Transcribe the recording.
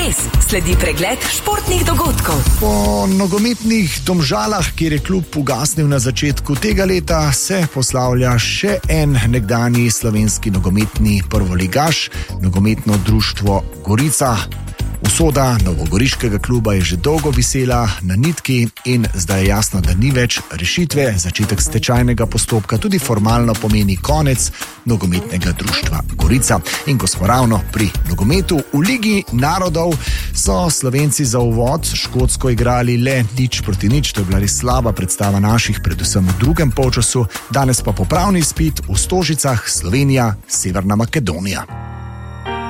Ekspres, sledi pregled športnih dogodkov. Po nogometnih Domžalah, kjer je klub ugasnil na začetku tega leta, se poslavlja še en nekdanji slovenski nogometni prvoligaš, nogometno društvo Gorica. Usoda novogoriškega kluba je že dolgo visela na nitki in zdaj je jasno, da ni več rešitve. Začetek stečajnega postopka tudi formalno pomeni konec nogometnega društva Gorica. In ko smo ravno pri nogometu, v Ligi narodov so Slovenci za uvod Škotsko igrali le 0-0. To je bila res slaba predstava naših, predvsem v drugem polčasu. Danes pa popravni izpit v Stožicah, Slovenija, Severna Makedonija.